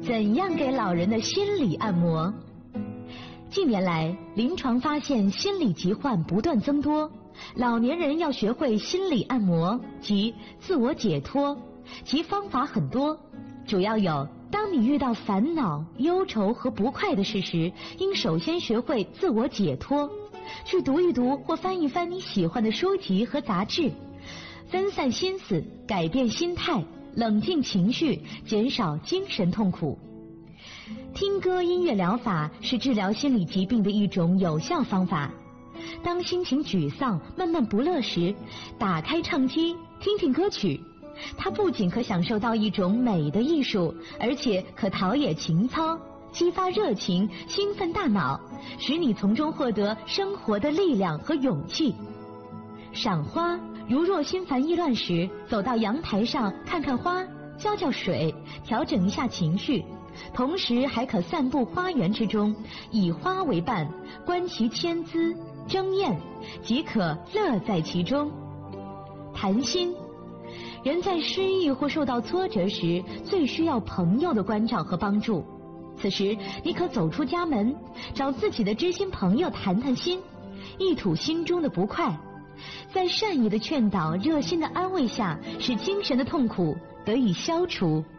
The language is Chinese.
怎样给老人的心理按摩？近年来，临床发现心理疾患不断增多，老年人要学会心理按摩及自我解脱，其方法很多，主要有：当你遇到烦恼、忧愁和不快的事时，应首先学会自我解脱，去读一读或翻一翻你喜欢的书籍和杂志，分散心思，改变心态，冷静情绪，减少精神痛苦。听歌音乐疗法是治疗心理疾病的一种有效方法。当心情沮丧、闷闷不乐时，打开唱机，听听歌曲，它不仅可享受到一种美的艺术，而且可陶冶情操，激发热情，兴奋大脑，使你从中获得生活的力量和勇气。赏花，如若心烦意乱时，走到阳台上看看花，浇浇水，调整一下情绪，同时还可散步花园之中，以花为伴，观其千姿争艳，即可乐在其中。谈心，人在失意或受到挫折时，最需要朋友的关照和帮助。此时，你可走出家门，找自己的知心朋友谈谈心，一吐心中的不快，在善意的劝导、热心的安慰下，使精神的痛苦得以消除。